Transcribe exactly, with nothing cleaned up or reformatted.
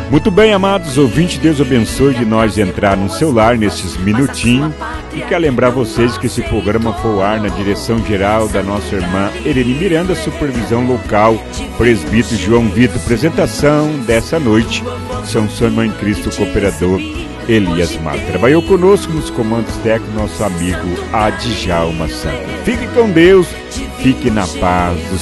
Muito bem, amados ouvintes, Deus abençoe de nós entrar no seu lar nesses minutinhos. E quero lembrar vocês que esse programa foi ao ar na direção geral da nossa irmã Ereli Miranda, supervisão local, presbítero João Vitor. Apresentação dessa noite, São São Mãe Cristo Cooperador Elias Mato. Trabalhou conosco nos comandos técnicos nosso amigo Adjalma Santos. Fique com Deus, fique na paz do